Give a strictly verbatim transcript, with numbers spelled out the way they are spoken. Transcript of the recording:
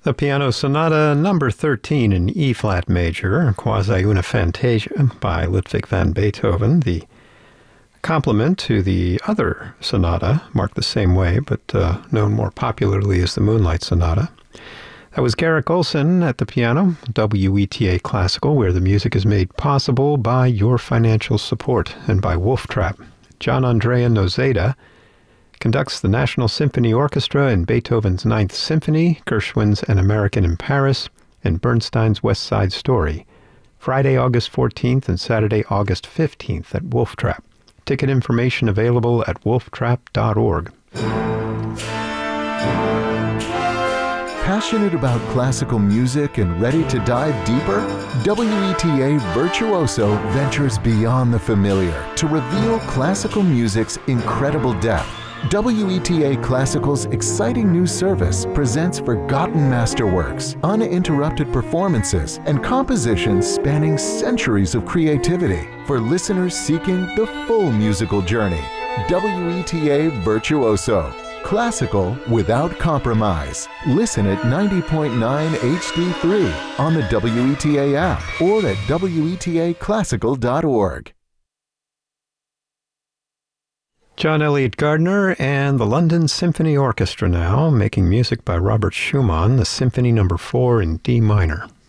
The Piano Sonata number thirteen in E-flat major, Quasi una Fantasia by Ludwig van Beethoven, the complement to the other sonata, marked the same way, but uh, known more popularly as the Moonlight Sonata. That was Garrick Olson at the piano, W E T A Classical, where the music is made possible by your financial support, and by Wolf Trap. John Andrea Nozeda conducts the National Symphony Orchestra in Beethoven's Ninth Symphony, Gershwin's An American in Paris, and Bernstein's West Side Story, Friday, August fourteenth and Saturday, August fifteenth at Wolf Trap. Ticket information available at wolf trap dot org. Passionate about classical music and ready to dive deeper? W E T A Virtuoso ventures beyond the familiar to reveal classical music's incredible depth. W E T A Classical's exciting new service presents forgotten masterworks, uninterrupted performances, and compositions spanning centuries of creativity for listeners seeking the full musical journey. W E T A Virtuoso. Classical without compromise. Listen at ninety point nine H D three on the W E T A app or at W E T A classical dot org. John Elliott Gardner and the London Symphony Orchestra now, making music by Robert Schumann, the Symphony number four in D minor.